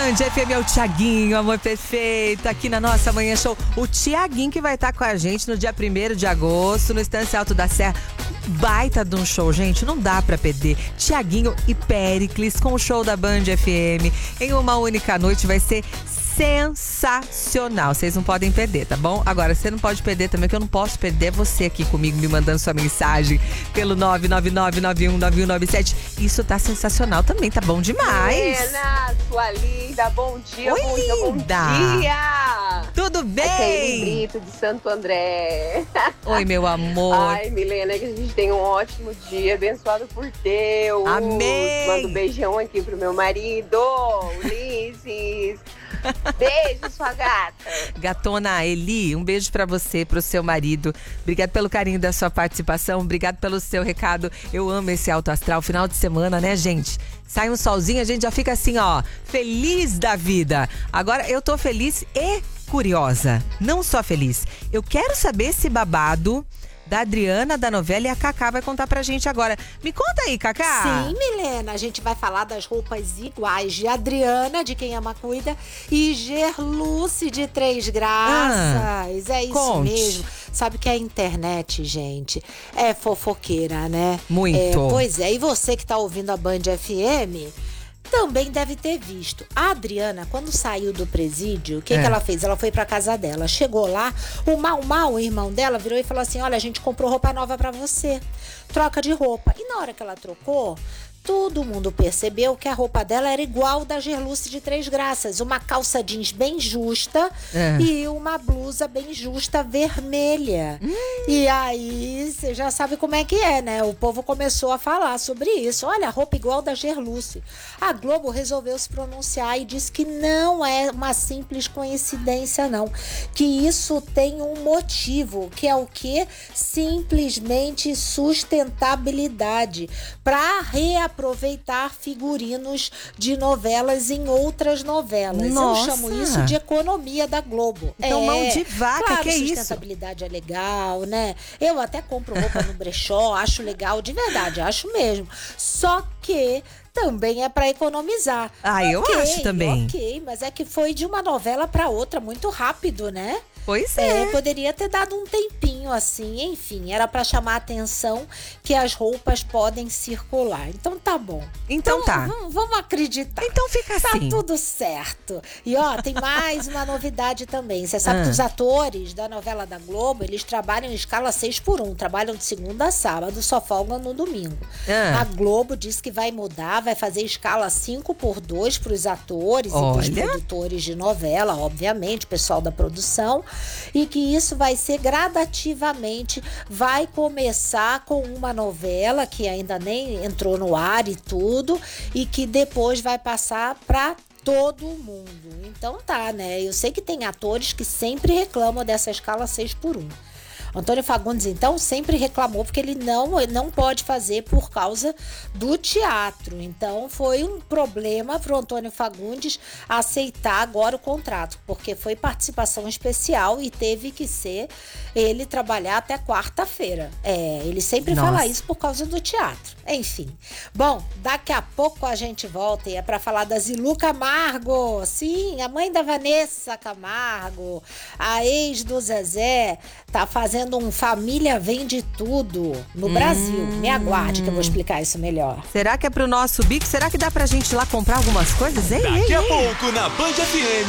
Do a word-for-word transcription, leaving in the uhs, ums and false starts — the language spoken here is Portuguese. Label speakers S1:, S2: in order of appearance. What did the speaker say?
S1: Band F M é o Thiaguinho, amor perfeito, aqui na nossa Manhã Show. O Thiaguinho que vai estar com a gente no dia primeiro de agosto, no Estância Alto da Serra. Baita de um show, gente, não dá pra perder. Thiaguinho e Péricles com o show da Band F M em uma única noite, vai ser sensacional. Vocês não podem perder, tá bom? Agora, você não pode perder também, que eu não posso perder, é você aqui comigo me mandando sua mensagem pelo nove nove nove nove um nove um nove sete. Isso tá sensacional também, tá bom demais.
S2: Helena, sua linda, bom dia,
S1: Oi,
S2: bom dia, bom
S1: linda.
S2: dia.
S1: Tudo bem?
S2: Aqui é Eli Brito, de Santo André.
S1: Oi, meu amor.
S2: Ai, Milena, que a gente tem um ótimo dia, abençoado por Deus.
S1: Amém.
S2: Mando um beijão aqui pro meu marido, Ulisses. Beijo, sua gata.
S1: Gatona Eli, um beijo pra você, pro seu marido. Obrigado pelo carinho da sua participação, obrigado pelo seu recado. Eu amo esse alto astral. Final de semana, né, gente? Sai um solzinho, a gente já fica assim, ó, feliz da vida. Agora eu tô feliz e curiosa. Não só feliz. Eu quero saber esse babado da Adriana, da novela, e a Cacá vai contar pra gente agora. Me conta aí, Cacá.
S3: Sim, Milena, a gente vai falar das roupas iguais de Adriana, de Quem Ama Cuida, e Gerluce, de Três Graças. Ah, é isso
S1: conte.
S3: mesmo. Sabe que a internet, gente, é fofoqueira, né?
S1: Muito.
S3: É, pois é, e você que tá ouvindo a Band F M... também deve ter visto. A Adriana, quando saiu do presídio, o que,
S1: é.
S3: que ela fez? Ela foi pra casa dela. Chegou lá, o Mal Mal, o irmão dela, virou e falou assim: olha, a gente comprou roupa nova pra você. Troca de roupa. E na hora que ela trocou, todo mundo percebeu que a roupa dela era igual da Gerluce de Três Graças. Uma calça jeans bem justa é. e uma blusa bem justa vermelha. Hum. E aí, você já sabe como é que é, né? O povo começou a falar sobre isso. Olha, a roupa igual da Gerluce. A Globo resolveu se pronunciar e disse que não é uma simples coincidência, não. Que isso tem um motivo, que é o quê? Simplesmente sustentabilidade. Para reaproveitar aproveitar figurinos de novelas em outras novelas.
S1: Nossa.
S3: Eu chamo isso de economia da Globo.
S1: Então,
S3: é,
S1: mão de vaca,
S3: claro,
S1: que é isso?
S3: Sustentabilidade é legal, né? Eu até compro roupa no brechó, acho legal, de verdade, acho mesmo. Só que também é para economizar.
S1: Ah, eu
S3: okay,
S1: acho também.
S3: Ok, mas é que foi de uma novela para outra muito rápido, né?
S1: Pois é.
S3: é. Poderia ter dado um tempinho assim, enfim, era para chamar a atenção que as roupas podem circular. Então tá bom.
S1: Então, então tá.
S3: Vamos, vamos acreditar.
S1: Então fica assim.
S3: Tá tudo certo. E ó, tem mais uma novidade também. Você sabe ah. que os atores da novela da Globo, eles trabalham em escala seis por um, trabalham de segunda a sábado, só folgam no domingo. Ah. A Globo disse que vai mudar, vai fazer escala cinco por dois para os atores
S1: Olha.
S3: e para os produtores de novela, obviamente, pessoal da produção. E que isso vai ser gradativamente, vai começar com uma novela que ainda nem entrou no ar e tudo, e que depois vai passar para todo mundo. Então tá, né? Eu sei que tem atores que sempre reclamam dessa escala seis por um. Antônio Fagundes, então, sempre reclamou porque ele não, não pode fazer por causa do teatro. Então, foi um problema para o Antônio Fagundes aceitar agora o contrato, porque foi participação especial e teve que ser ele trabalhar até quarta-feira. É, ele sempre
S1: Nossa.
S3: fala isso por causa do teatro. Enfim. Bom, daqui a pouco a gente volta e é para falar da Zilu Camargo. Sim, a mãe da Vanessa Camargo, a ex do Zezé, tá fazendo um Família Vende Tudo no hum. Brasil. Me aguarde que eu vou explicar isso melhor.
S1: Será que é pro nosso bico? Será que dá pra gente ir lá comprar algumas coisas? Ei,
S4: Daqui
S1: ei,
S4: a
S1: ei.
S4: pouco na Band F M.